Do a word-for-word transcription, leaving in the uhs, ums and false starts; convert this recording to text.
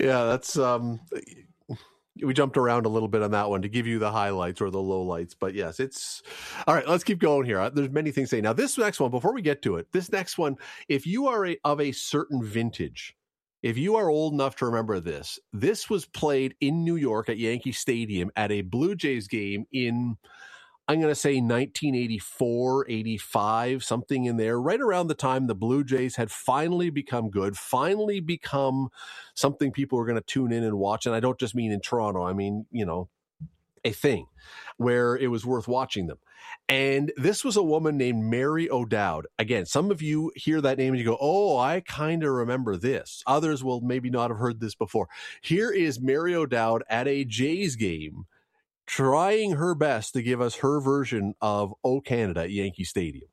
Yeah, that's um we jumped around a little bit on that one to give you the highlights or the lowlights, but yes, it's all right. Let's keep going here. There's many things to say. Now, this next one, before we get to it, this next one, if you are a, of a certain vintage, if you are old enough to remember this, this was played in New York at Yankee Stadium at a Blue Jays game in, I'm going to say nineteen eighty-four, eighty-five, something in there, right around the time the Blue Jays had finally become good, finally become something people were going to tune in and watch. And I don't just mean in Toronto. I mean, you know, a thing where it was worth watching them. And this was a woman named Mary O'Dowd. Again, some of you hear that name and you go, oh, I kind of remember this. Others will maybe not have heard this before. Here is Mary O'Dowd at a Jays game, trying her best to give us her version of "O Canada" at Yankee Stadium.